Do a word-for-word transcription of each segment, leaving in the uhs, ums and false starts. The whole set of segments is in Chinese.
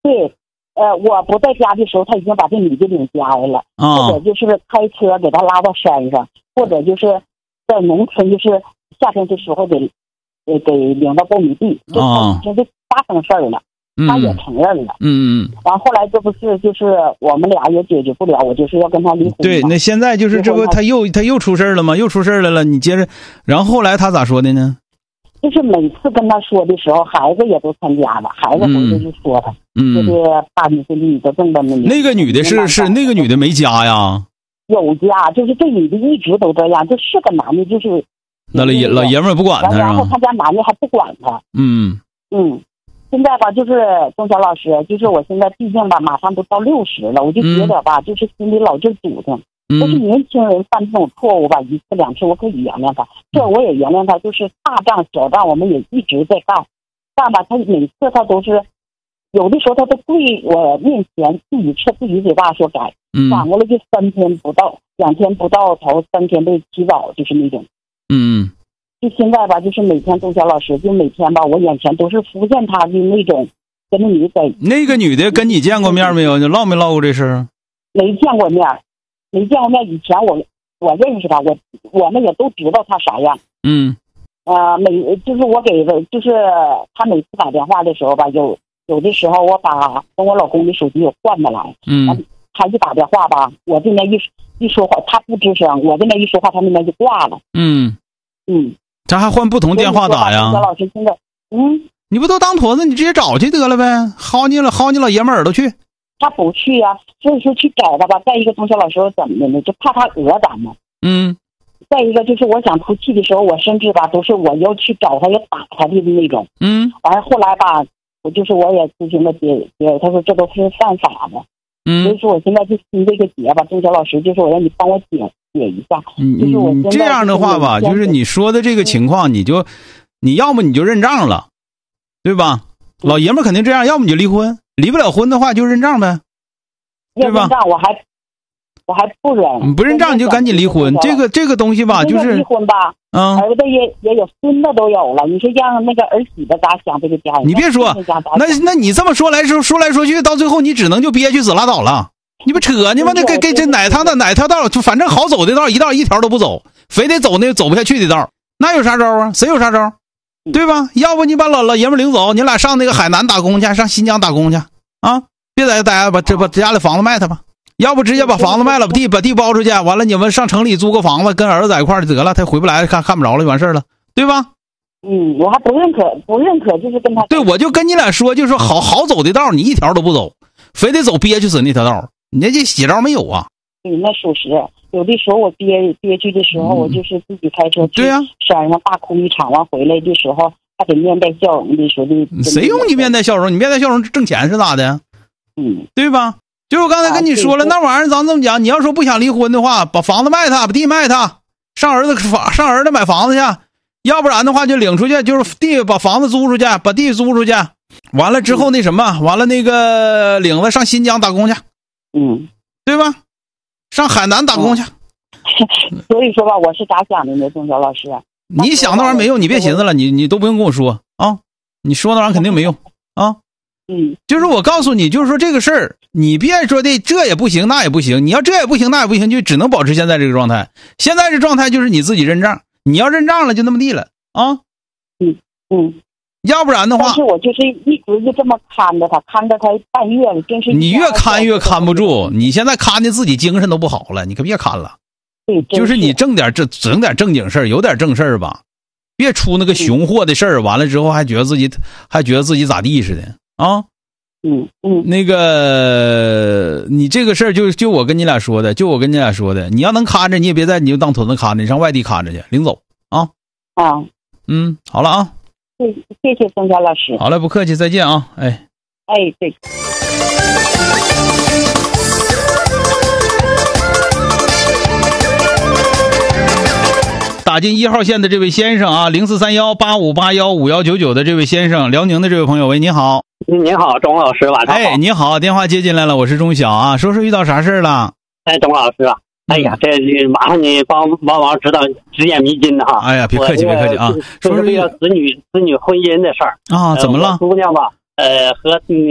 对，呃，我不在家的时候，他已经把这女的领家来了， 哦、 或者就是开车给他拉到山上，或者就是在农村，就是夏天的时候给给给领到苞米地，就他已经就发生事儿了。他也承认了， 嗯嗯， 然后后来这不是就是我们俩也解决不了，我就是要跟他离婚。 对，那现在就是这不他又他又出事了吗？又出事来了，你接着，然后后来他咋说的呢？ 就是每次跟他说的时候，孩子也都参加了，孩子回来就说他， 嗯， 就是大女的女的正的那那个女的是是那个女的没家呀？ 有家，就是这女的一直都这样，就是个男的，就是那老爷老爷们儿不管他， 然后他家男的还不管他， 嗯嗯。现在吧，就是钟晓老师，就是我现在毕竟吧，马上都到六十了，我就觉得吧，嗯、就是心里老是堵着。 嗯、 就是年轻人犯这种错误吧，一次两次我可以原谅他，这我也原谅他。就是大账小账，我们也一直在干，干吧，他每次他都是，有的时候他都跪我面前自己吃自己嘴巴说改，反过来就三天不到，两天不到头，三天被提早，就是那种。 嗯。 就现在吧，就是每天钟晓老师，就每天吧，我眼前都是浮现他的那种跟那女的。 那个女的跟你见过面没有？你唠没唠过这事？ 没见过面，没见过面。以前我我认识他，我我们也都知道他啥样。 嗯。 呃，每就是我给的，就是他每次打电话的时候吧，有有的时候我把跟我老公的手机我换过来， 嗯， 他一打电话吧，我这边一一说话，他不吱声，我这边一说话，他那边就挂了。 嗯嗯。 咱还换不同电话打呀？ 老师现在，嗯， 你不都当坨子，你直接找去得了呗，薅你了，薅你老爷们耳朵去。 他不去呀、啊，所以说去找他吧。再一个，钟晓老师怎么的呢？就怕他讹咱们。 嗯。 再一个就是我想出气的时候，我甚至吧都是我要去找他，要打他的那种。 嗯。 完了后来吧，我就是我也咨询了别别，他说这都是犯法的。 嗯。 所以说我现在就心这个结吧，钟晓老师就是我让你帮我解。解一下，就是我这样的话吧，就是你说的这个情况，你就你要么你就认账了，对吧？老爷们肯定这样，要么你就离婚，离不了婚的话就认账呗，对吧？ 认账我还我还不认， 不认账你就赶紧离婚。这个这个东西吧，就是离婚吧， 嗯， 儿子也也有，孙子都有了，你说让那个儿媳妇咋想这个家？ 你别说，那那你这么说来说说来说去，到最后你只能就憋屈死拉倒了。你不扯呢吗？那给给这哪趟的哪条道，就反正好走的道，一道一条都不走，非得走那走不下去的道，那有啥招啊？谁有啥招？对吧？要不你把老老爷们领走，你俩上那个海南打工去，上新疆打工去啊！别在这待着，把这把家里房子卖他吧。要不直接把房子卖了，把地把地包出去，完了你们上城里租个房子，跟儿子在一块儿得了，他回不来，看看不着了，完事了，对吧？ 嗯，我还不认可，不认可就是跟他。 对，我就跟你俩说，就是说好好走的道，你一条都不走，非得走憋屈死那条道。你这这邪招没有啊？ 嗯，那属实。有的时候我憋憋屈的时候，嗯、我就是自己开车去山上大哭一场，完回来的时候还得面带笑容的说的。 谁用你面带笑容？你面带笑容挣钱是咋的？ 嗯， 对吧？就我刚才跟你说了， 啊、 那玩意儿咱这么讲，你要说不想离婚的话，把房子卖他，把地卖他，上儿子上儿子买房子去，要不然的话就领出去，就是地把房子租出去，把地租出去，完了之后那什么，完了那个领子上新疆打工去。 嗯， 对吧？上海南打工去。 嗯、所以说吧，我是咋想的呢，钟晓老师？ 你想那玩意儿没用，你别寻思了，你你都不用跟我说啊，你说那玩意儿肯定没用啊。 嗯， 就是我告诉你，就是说这个事儿，你别说的这也不行，那也不行，你要这也不行，那也不行，就只能保持现在这个状态。现在这状态就是你自己认账，你要认账了就那么地了啊。 嗯嗯。 要不然的话， 但是我就是一直就这么看着他，看着他半月了，真是你越看越看不住。你现在看的自己精神都不好了，你可别看了。 对， 就是你挣点这整点正经事儿，有点正事儿吧，别出那个熊货的事儿。完了之后还觉得自己还觉得自己咋地似的啊？ 嗯嗯， 那个你这个事儿就就我跟你俩说的，就我跟你俩说的，你要能看着，你也别在你就当屯子看着，你上外地看着去，领走啊。 啊， 嗯，好了啊。 谢谢钟晓老师。 好了，不客气，再见啊！哎， 哎，对。 打进一号线的这位先生啊，零四三幺八五八幺五幺九九的这位先生，辽宁的这位朋友，喂，你好。 您好，钟老师，晚上好。 哎，你好，电话接进来了，我是钟晓啊，说说遇到啥事了？ 哎，钟老师啊。哎呀，这麻烦你帮帮忙指导指点迷津哈！ 哎呀，别客气，别客气啊！ 说说这个子女子女婚姻的事儿啊，怎么了？ 呃、姑娘吧，呃，和你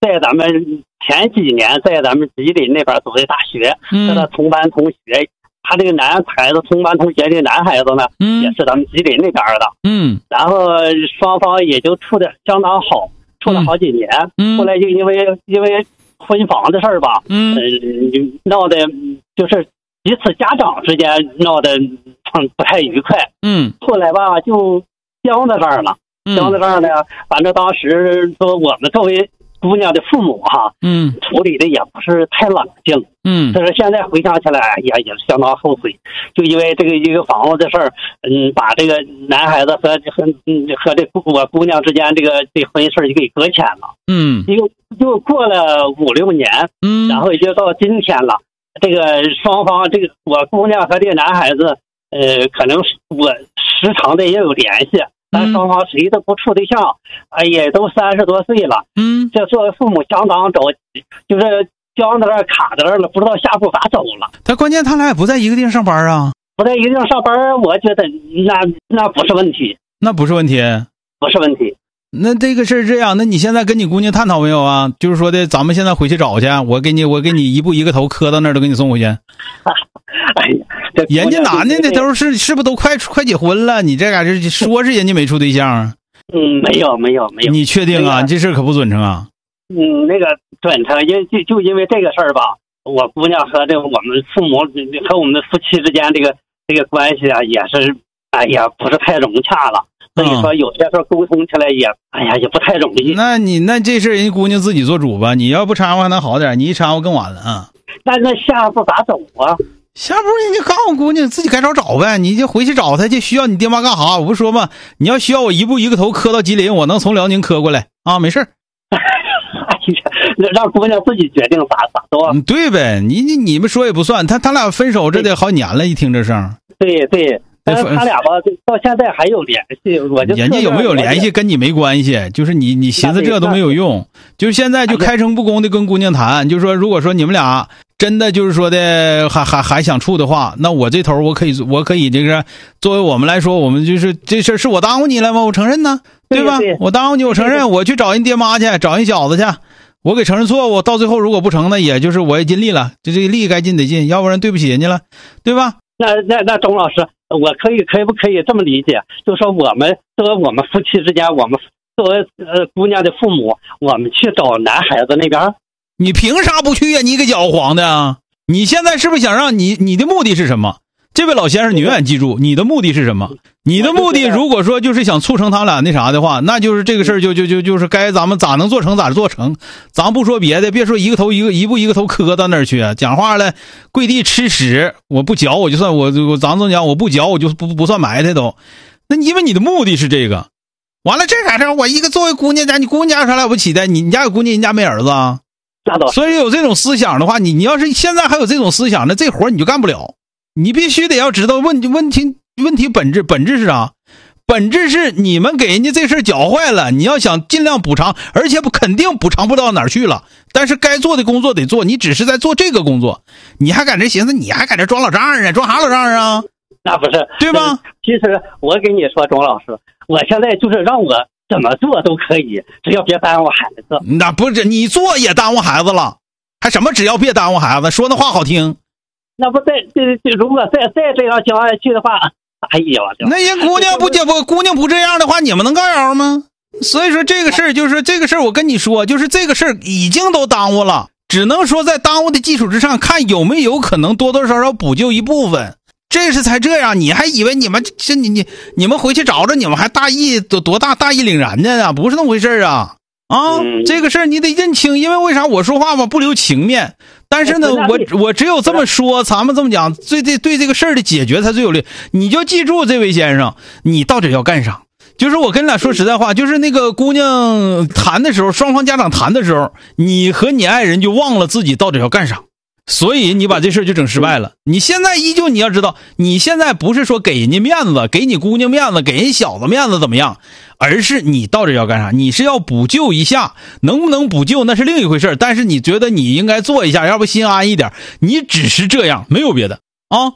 在咱们前几年在咱们吉林那边读的大学， 嗯， 他的同班同学，他这个男孩子同班同学这个男孩子呢， 嗯， 也是咱们吉林那边的， 嗯， 然后双方也就处的相当好，处了好几年， 嗯， 后来就因为因为婚房的事儿吧， 嗯， 呃，闹的就是彼此家长之间闹得嗯不太愉快， 嗯， 后来吧就僵在这儿了，僵在这儿呢，反正当时说我们作为姑娘的父母哈， 嗯， 处理的也不是太冷静， 嗯， 但是现在回想起来也也是相当后悔，就因为这个一个房子的事儿，嗯，把这个男孩子和和嗯和这我姑娘之间这个这婚事就给搁浅了， 嗯， 又又过了五六年， 嗯， 然后也就到今天了，这个双方这个我姑娘和这个男孩子，呃，可能我时常的也有联系。但双方谁都不处对象，哎呀，都三十多岁了， 嗯， 这作为父母相当着急，就是僵在那儿卡在那儿了，不知道下步咋走了。 他关键他俩也不在一个地方上班啊， 不在一个地方上班，我觉得那那不是问题， 那不是问题， 不是问题。 那这个事儿这样，那你现在跟你姑娘探讨没有啊？就是说的，咱们现在回去找去，我给你，我给你一步一个头磕到那儿，都给你送回去。 哎呀， 人家男的那都是是不是都快快结婚了？你这嘎这说是人家没处对象， 嗯，没有没有没有。 你确定啊？ 那个、 这事儿可不准成啊。 嗯，那个准成，因就就因为这个事儿吧，我姑娘和这个我们父母和我们的夫妻之间这个这个关系啊，也是哎呀不是太融洽了。所以说有些时候沟通起来也哎呀也不太容易。 那你那这事人家姑娘自己做主吧，你要不掺和还能好点，你一掺和更晚了啊。 那那下一步咋走啊？ 下步人家告诉姑娘自己该找找呗，你就回去找她，就需要你爹妈干啥？我不说嘛，你要需要我一步一个头磕到吉林，我能从辽宁磕过来啊，没事儿。 哎呀，让姑娘自己决定咋咋做。 嗯，对呗，你你你们说也不算，他他俩分手这得好几年了，一听这声。 对对，但是他俩吧，到现在还有联系，我就人家有没有联系跟你没关系，就是你你寻思这都没有用，就是现在就开诚布公的跟姑娘谈，就是说如果说你们俩真的就是说的还还还想处的话，那我这头我可以我可以这个作为我们来说，我们就是这事是我耽误你了吗？我承认呢，对吧？ 对对我耽误你，我承认，我去找人爹妈去，找人小子去。我给承认错误，到最后如果不成呢，也就是我也尽力了，就这个力该尽得尽，要不然对不起人家了，对吧？ 那那那钟老师，我可以可以不可以这么理解？就是说我们作为我们夫妻之间，我们作为呃姑娘的父母，我们去找男孩子那边， 你凭啥不去呀？你给搅和黄的啊！你现在是不是想让你你的目的是什么？这位老先生，你永远记住，你的目的是什么？你的目的如果说就是想促成他俩那啥的话，那就是这个事儿就就就就是该咱们咋能做成咋做成。咱不说别的，别说一个头一个一步一个头磕到那儿去，讲话了跪地吃屎，我不嚼我就算我我咱这么讲，我不嚼我就不不算埋汰都。那因为你的目的是这个，完了这啥事儿？我一个作为姑娘家，你姑娘家有啥了不起的？你你家有姑娘，人家没儿子啊？所以有这种思想的话，你你要是现在还有这种思想，那这活你就干不了。你必须得要知道问问题问题本质本质是啥？本质是你们给人家这事搅坏了，你要想尽量补偿，而且不肯定补偿不到哪儿去了。但是该做的工作得做，你只是在做这个工作，你还搁这寻思，你还搁这装老丈人啊？装啥老丈人啊？ 那不是对吧？ 其实我跟你说，钟老师，我现在就是让我怎么做都可以，只要别耽误孩子。 那不是你做也耽误孩子了，还什么只要别耽误孩子？说那话好听。 那不再这这如果再再这样讲下去的话，哎呀， 那人姑娘不结不姑娘不这样的话，你们能干扰吗？所以说这个事儿就是这个事儿，我跟你说，就是这个事儿已经都耽误了，只能说在耽误的基础之上，看有没有可能多多少少补救一部分。这是才这样，你还以为你们这你你你们回去找着，你们还大义多多大大义凛然的呢？不是那么回事啊！啊， 嗯、 这个事儿你得认清，因为为啥我说话吧不留情面。但是呢，我我只有这么说，咱们这么讲，对对对这个事儿的解决才最有利。你就记住，这位先生，你到底要干啥？就是我跟你俩说实在话，就是那个姑娘谈的时候，双方家长谈的时候，你和你爱人就忘了自己到底要干啥，所以你把这事儿就整失败了。你现在依旧你要知道，你现在不是说给人家面子，给你姑娘面子，给人小子面子怎么样？而是你到底要干啥？你是要补救一下，能不能补救那是另一回事，但是你觉得你应该做一下，要不心安一点。你只是这样，没有别的啊。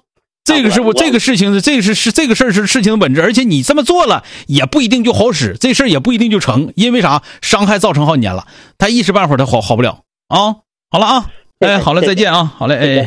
这个是我这个事情是这个是是这个事儿是事情的本质，而且你这么做了也不一定就好使，这事儿也不一定就成，因为啥？伤害造成好几年了，他一时半会儿他好好不了啊。好了啊，哎，好了，再见啊，好嘞，哎。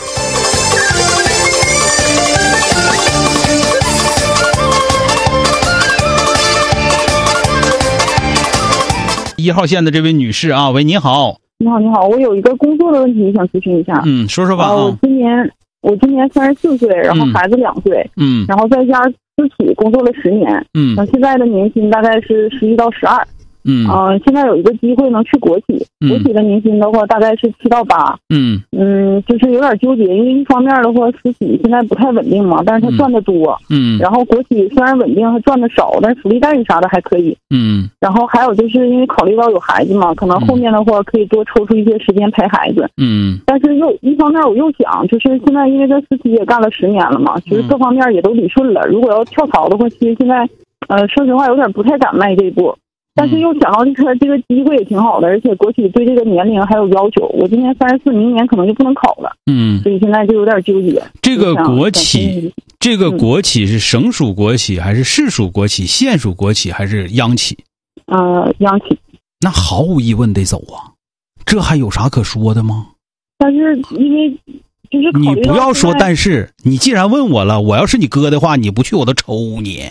一号线的这位女士啊，喂，你好。 你好，你好，我有一个工作的问题想咨询一下。 嗯，说说吧。 呃、我今年我今年三十四岁，然后孩子两岁。 嗯。 然后在家私企工作了十年。 嗯。 现在的年薪大概是十一到十二。 嗯。 呃，现在有一个机会能去国企， 嗯、 国企的年薪的话大概是七到八。 嗯。 嗯，就是有点纠结，因为一方面的话，私企现在不太稳定嘛，但是他赚的多。 嗯。 然后国企虽然稳定，他赚的少，但是福利待遇啥的还可以。 嗯。 然后还有就是因为考虑到有孩子嘛，可能后面的话可以多抽出一些时间陪孩子。 嗯。 但是又一方面我又想，就是现在因为在私企也干了十年了嘛，就是各方面也都理顺了。如果要跳槽的话，其实现在，呃，说实话有点不太敢迈这一步。但是又想到这个这个机会也挺好的，而且国企对这个年龄还有要求，我今年三十四，明年可能就不能考了。 嗯。 所以现在就有点纠结。 这个国企，这个国企是省属国企还是市属国企、县属国企还是央企？ 呃，央企。 那毫无疑问得走啊，这还有啥可说的吗？ 但是因为就是考虑到你不要说但是，你既然问我了，我要是你哥的话，你不去我都抽你。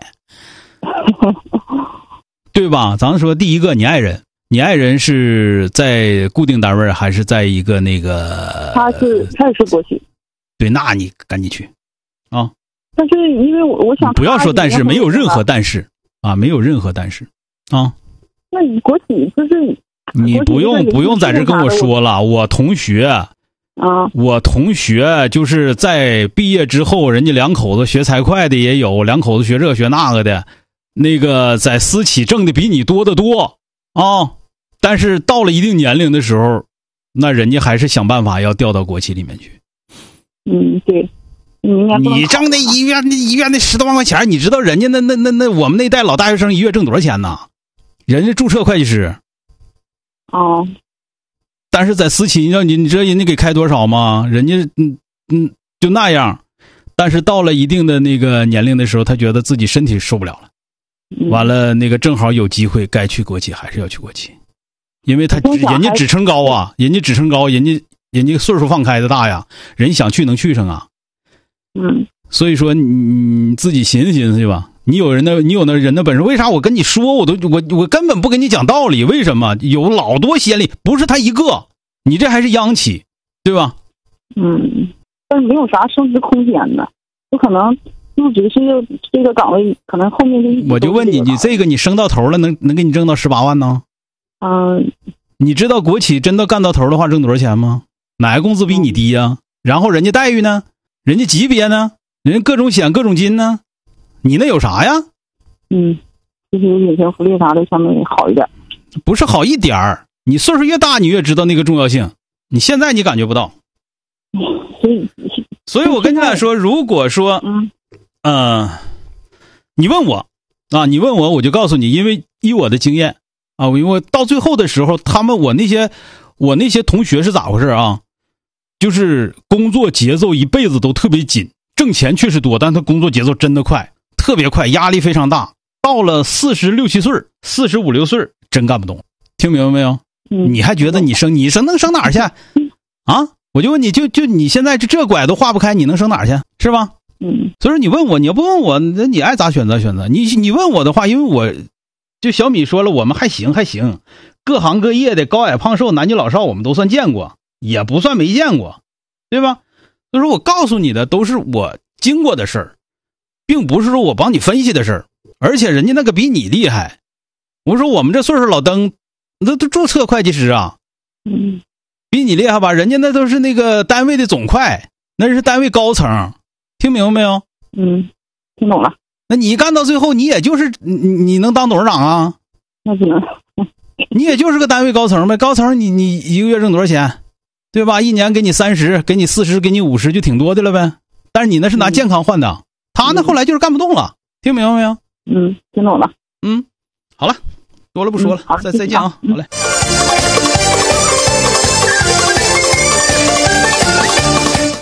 对吧？咱说第一个，你爱人，你爱人是在固定单位还是在一个那个？ 他是他也是国企。 对，那你赶紧去啊！ 但是因为我我想不要说但是，没有任何但是啊，没有任何但是啊。 那国企就是你不用不用在这跟我说了，我同学啊， 我同学就是在毕业之后，人家两口子学财会的也有，两口子学这学那个的。那个在私企挣的比你多得多啊，但是到了一定年龄的时候，那人家还是想办法要调到国企里面去。 嗯，对。 你挣的医院那医院那十多万块钱，你知道人家那那那那我们那代老大学生一月挣多少钱呢？人家注册会计师。 哦。 但是在私企，你知道你你知道人家给开多少吗？人家嗯嗯就那样，但是到了一定的那个年龄的时候，他觉得自己身体受不了了。完了，那个正好有机会该去国企，还是要去国企，因为他人家职称高啊，人家职称高，人家人家岁数放开的大呀，人想去能去上啊。 嗯， 所以说你你自己寻思寻思去吧。你有人的，你有那人的本事，为啥我跟你说，我都我我根本不跟你讲道理？为什么？有老多先例，不是他一个，你这还是央企，对吧？ 嗯，但是没有啥升职空间的，有可能。入职是这个岗位，可能后面就我就问你，你这个你升到头了，能能给你挣到十八万呢？ 嗯， 你知道国企真的干到头的话挣多少钱吗？哪个工资比你低呀、啊？然后人家待遇呢？人家级别呢？人家各种险各种金呢？你那有啥呀？ 嗯，就是有隐形福利啥的，相对好一点。 不是好一点儿，你岁数越大，你越知道那个重要性。你现在你感觉不到。 所以， 所以我跟你俩说，如果说， 嗯。 呃，你问我啊，你问我，我就告诉你，因为以我的经验啊，因为到最后的时候，他们我那些我那些同学是咋回事啊？就是工作节奏一辈子都特别紧，挣钱确实多，但他工作节奏真的快，特别快，压力非常大。到了四十六七岁、四十五六岁，真干不动。听明白没有？ 嗯、 你还觉得你升，你升能升哪儿去？啊？我就问你就就你现在这这拐都化不开，你能升哪儿去？是吧？ 嗯， 所以说你问我，你要不问我，那你爱咋选择选择。你你问我的话，因为我就小米说了，我们还行还行，各行各业的高矮胖瘦、男女老少，我们都算见过，也不算没见过，对吧？所以说我告诉你的都是我经过的事儿，并不是说我帮你分析的事儿。而且人家那个比你厉害，我说我们这岁数老登，那都注册会计师啊， 嗯， 比你厉害吧？人家那都是那个单位的总会，那是单位高层。听明白没有？ 嗯，听懂了。 那你干到最后，你也就是你你能当董事长啊？ 那不能。 你也就是个单位高层呗，高层你你一个月挣多少钱，对吧？一年给你三十，给你四十，给你五十，就挺多的了呗。但是你那是拿健康换的，嗯、他那后来就是干不动了。听明白没有？ 嗯，听懂了。 嗯，好了，多了不说了， 嗯、好， 再再见啊， 好好嘞。听众。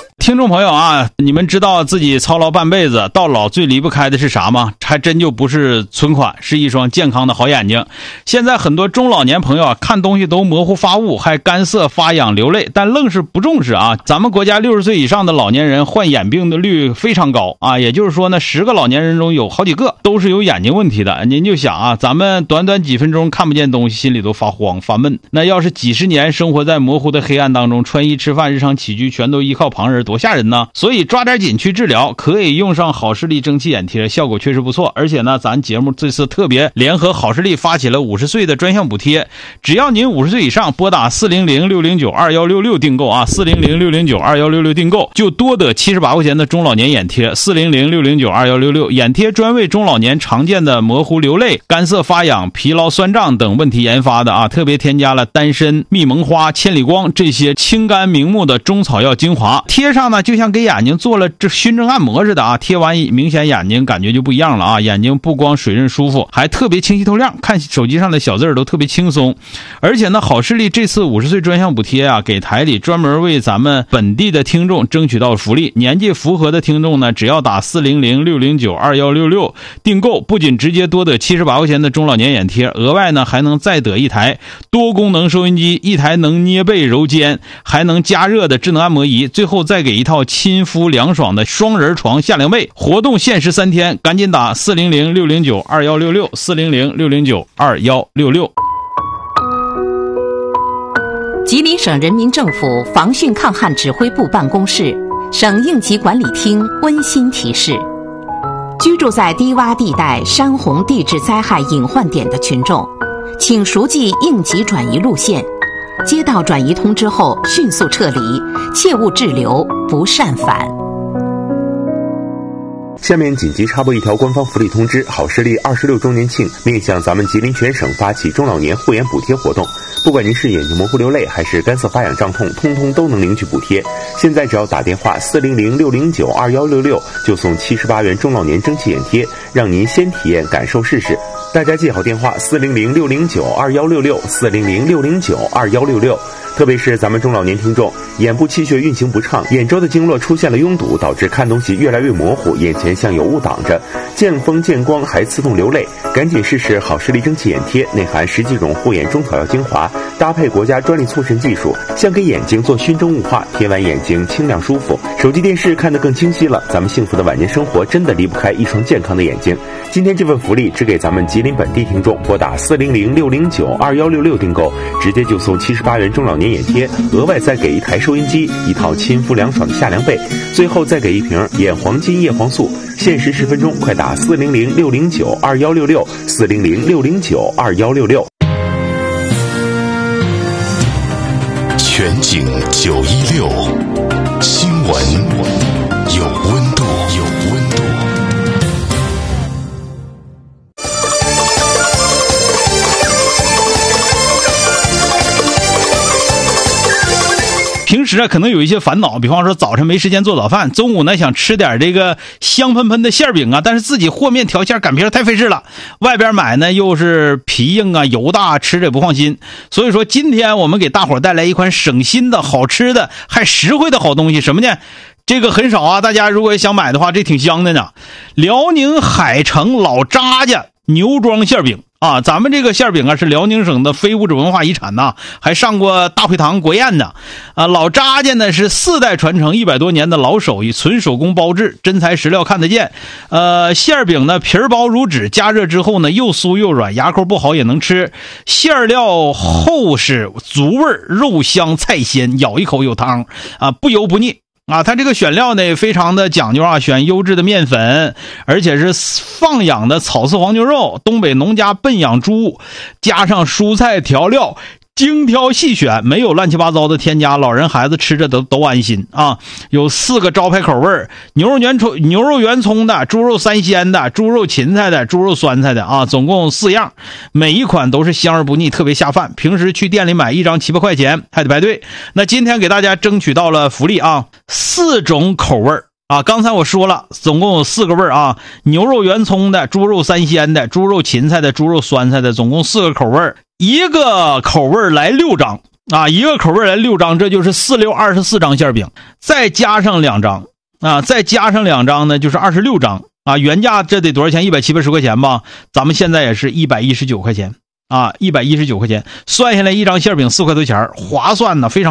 众朋友啊，你们知道自己操劳半辈子到老最离不开的是啥吗？还真就不是存款，是一双健康的好眼睛。现在很多中老年朋友啊，看东西都模糊发雾，还干涩发痒流泪，但愣是不重视啊。咱们国家六十岁以上的老年人患眼病的率非常高啊，也就是说呢，十个老年人中有好几个都是有眼睛问题的。您就想啊，咱们短短几分钟看不见东西，心里都发慌发闷，那要是几十年生活在模糊的黑暗当中，穿衣吃饭日常起居全都依靠旁人，多吓人呢。所以抓点紧去治疗，可以用上好视力蒸汽眼贴，效果确实不错。而且呢，咱节目这次特别联合好视力发起了五十岁的专项补贴，只要您五十岁以上，拨打四零零六零九二一六六订购啊，四零零六零九二一六六订购就多得七十八块钱的中老年眼贴。四零零六零九二一六六眼贴专为中老年常见的模糊流泪、干涩发痒、疲劳酸胀等问题研发的啊，特别添加了丹参、蜜蒙花、千里光这些清肝明目的中草药精华，贴上呢就像给眼睛做了这熏蒸按摩似的啊，贴完明显眼睛感觉就不一样了啊，眼睛不光水润舒服，还特别清晰透亮，看手机上的小字儿都特别轻松。而且呢，好视力这次五十岁专项补贴啊，给台里专门为咱们本地的听众争取到福利，年纪符合的听众呢，只要打四零零六零九二一六六订购，不仅直接多得七十八块钱的中老年眼贴，额外呢还能再得一台多功能收音机，一台能捏背揉肩还能加热的智能按摩仪，最后再给一套亲肤凉爽的双人床夏凉被。活动限时三天，赶紧打四零零六零九二一六六 四零零六零九二一六六。 吉林省人民政府防汛抗旱指挥部办公室、省应急管理厅温馨提示：居住在低洼地带、山洪地质灾害隐患点的群众，请熟记应急转移路线，接到转移通知后迅速撤离，切勿滞留，不擅返。 下面紧急插播一条官方福利通知：好视力二十六周年庆面向咱们吉林全省发起中老年护眼补贴活动，不管您是眼睛模糊流泪还是干涩发痒胀痛，通通都能领取补贴。现在只要打电话四零零六零九二一六六就送七十八元中老年蒸汽眼贴，让您先体验感受试试。大家记好电话四零零六零九二一六六 四零零六零九二一六六。特别是咱们中老年听众，眼部气血运行不畅，眼周的经络出现了拥堵，导致看东西越来越模糊，眼前像有雾挡着，见风见光还刺痛流泪，赶紧试试好视力蒸汽眼贴，内含十几种护眼中草药精华，搭配国家专利促神技术，像给眼睛做熏蒸雾化，贴完眼睛清亮舒服，手机电视看得更清晰了。咱们幸福的晚年生活真的离不开一双健康的眼睛。今天这份福利只给咱们吉林本地听众，拨打四零零六零九二一六六订购，直接就送七十八元中老年眼贴，额外再给一台收音机，一套亲肤凉爽的夏凉被，最后再给一瓶眼黄金叶黄素。限时十分钟，快打四零零六零九二一六六 四零零六零九二一六六。 全景九一六，新闻有温度，有温度。 平时啊，可能有一些烦恼，比方说早晨没时间做早饭，中午呢想吃点这个香喷喷的馅饼啊，但是自己和面调馅擀皮太费事了，外边买呢又是皮硬啊油大，吃着也不放心。所以说今天我们给大伙带来一款省心的好吃的还实惠的好东西，什么呢？这个很少啊，大家如果想买的话，这挺香的呢。辽宁海城老张家牛庄馅饼啊，咱们这个馅饼啊是辽宁省的非物质文化遗产呐，还上过大会堂国宴呢。啊，老张家呢是四代传承一百多年的老手艺，纯手工包制，真材实料看得见。呃，馅饼呢皮儿薄如纸，加热之后呢又酥又软，牙口不好也能吃。馅料厚实足味，肉香菜鲜，咬一口有汤啊，不油不腻。啊，它这个选料呢非常的讲究啊，选优质的面粉，而且是放养的草饲黄牛肉，东北农家笨养猪，加上蔬菜调料，精挑细选，没有乱七八糟的添加，老人孩子吃着都都安心啊。有四个招牌口味，牛肉圆葱、牛肉圆葱的，猪肉三鲜的，猪肉芹菜的，猪肉酸菜的啊，总共四样，每一款都是香而不腻，特别下饭。平时去店里买一张七八块钱，还得排队。那今天给大家争取到了福利啊，四种口味啊，刚才我说了，总共有四个味儿啊，牛肉圆葱的，猪肉三鲜的，猪肉芹菜的，猪肉酸菜的，总共四个口味，一个口味来六张。 啊，一个口味来六张，这就是四六二十四张馅饼，再加上两张啊，再加上两张呢，就是二十六张啊。原价这得多少钱？一百七八十块钱吧，咱们现在也是一百一十九块钱啊，一百一十九块钱，算下来一张馅饼四块多钱，划算呢，非常。